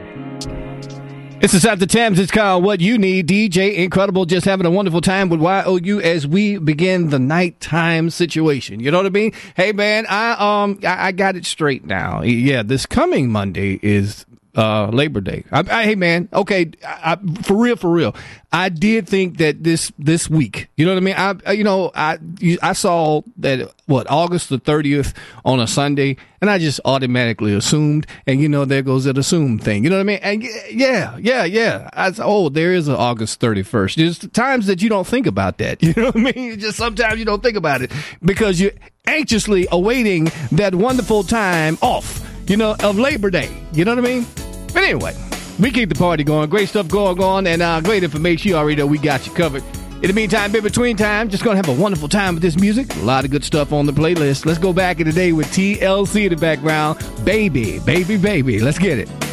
It's the South of Thames. It's called What You Need. DJ Incredible just having a wonderful time with YOU as we begin the nighttime situation. You know what I mean? Hey, man, I got it straight now. Yeah, this coming Monday is Labor Day. Hey, man, okay, for real. I did think that this week, you know what I mean? I saw that, August the 30th on a Sunday, and I just automatically assumed, and there goes that assume thing. You know what I mean? And yeah. There is an August 31st. There's times that you don't think about that. You know what I mean? Just sometimes you don't think about it because you're anxiously awaiting that wonderful time off, of Labor Day. You know what I mean? But anyway, we keep the party going. Great stuff going on, and great information. You already know we got you covered. In the meantime, in between time, just going to have a wonderful time with this music. A lot of good stuff on the playlist. Let's go back in the day with TLC in the background. Baby, baby, baby. Let's get it.